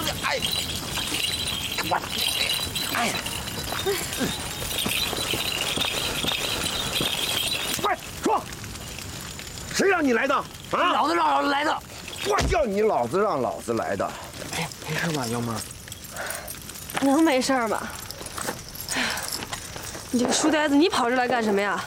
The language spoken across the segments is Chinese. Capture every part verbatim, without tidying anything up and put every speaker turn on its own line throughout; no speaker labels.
哎，我，哎，快说，谁让你来的？啊，
老子让老子来的。
我叫你老子让老子来的。
哎，没事吧，幺妹？
能没事吗？哎呀，你这个书呆子，你跑这来干什么呀？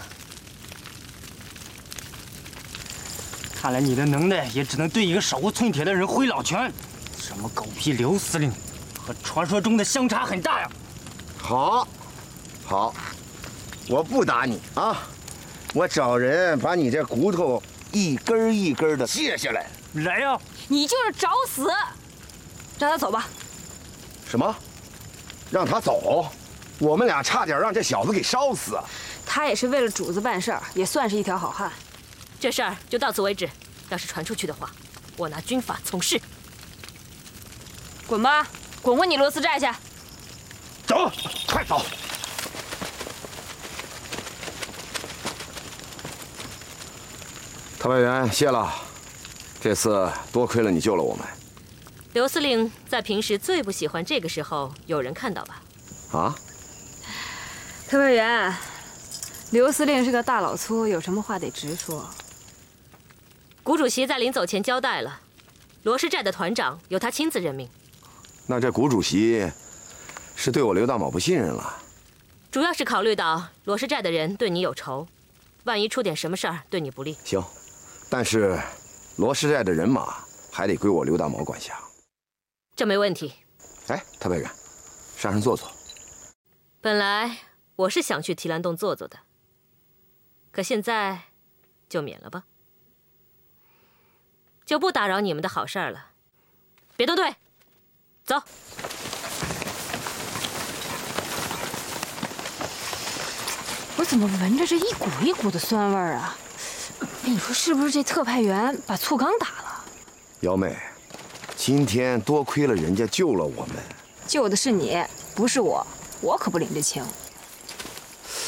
看来你的能耐也只能对一个手无寸铁的人挥老拳。什么狗屁刘司令，和传说中的相差很大呀！
好，好，我不打你啊！我找人把你这骨头一根一根的卸下来。
来呀！
你就是找死！让他走吧。
什么？让他走？我们俩差点让这小子给烧死。
他也是为了主子办事儿，也算是一条好汉。
这事儿就到此为止。要是传出去的话，我拿军法从事。
滚吧，滚回你罗斯寨去！
走，快走！特派员，谢了。这次多亏了你救了我们。
刘司令在平时最不喜欢这个时候有人看到吧？
啊？
特派员，刘司令是个大老粗，有什么话得直说。
谷主席在临走前交代了，罗氏寨的团长由他亲自任命。
那这谷主席是对我刘大卯不信任了？
主要是考虑到罗氏寨的人对你有仇，万一出点什么事儿对你不利。
行，但是罗氏寨的人马还得归我刘大卯管辖。
这没问题。
哎，特派员，上上坐坐。
本来我是想去提篮洞坐坐的，可现在就免了吧。 就不打扰你们的好事儿了，别动队，走。
我怎么闻着这一股一股的酸味儿啊？哎，你说是不是这特派员把醋缸打了？
瑶妹，今天多亏了人家救了我们。
救的是你，不是我，我可不领这情。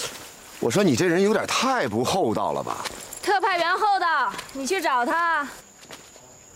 我说你这人有点太不厚道了吧？
特派员厚道，你去找他。